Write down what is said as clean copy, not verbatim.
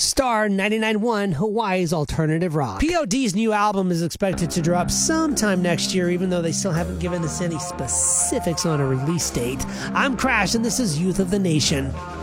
Star 99.1, Hawaii's alternative rock. POD's new album is expected to drop sometime next year, even though they still haven't given us any specifics on a release date. I'm Crash, and this is Youth of the Nation.